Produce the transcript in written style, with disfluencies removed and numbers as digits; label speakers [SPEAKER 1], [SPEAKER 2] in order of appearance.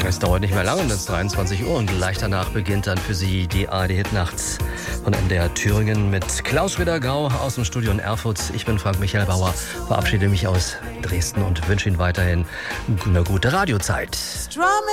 [SPEAKER 1] Es dauert nicht mehr lange, bis 23 Uhr und gleich danach beginnt dann für Sie die ARD-Hitnacht von NDR Thüringen mit Klaus Ritter-Grau aus dem Studio in Erfurt. Ich bin Frank-Michael Bauer, verabschiede mich aus Dresden und wünsche Ihnen weiterhin eine gute Radiozeit.